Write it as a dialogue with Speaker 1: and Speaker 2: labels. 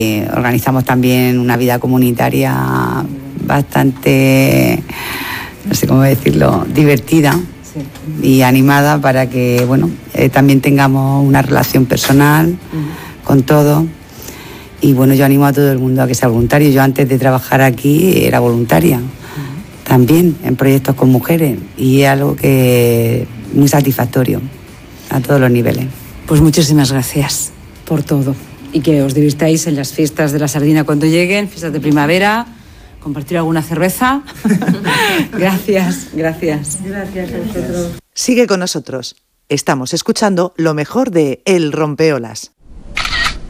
Speaker 1: Organizamos también una vida comunitaria bastante, no sé cómo decirlo, divertida y animada para que, también tengamos una relación personal con todo. Y yo animo a todo el mundo a que sea voluntario. Yo antes de trabajar aquí era voluntaria, también en proyectos con mujeres, y es algo que muy satisfactorio a todos los niveles.
Speaker 2: Pues muchísimas gracias por todo y que os divirtáis en las fiestas de la sardina cuando lleguen, fiestas de primavera, compartir alguna cerveza. Gracias. Gracias a vosotros.
Speaker 3: Sigue con nosotros. Estamos escuchando lo mejor de El Rompeolas.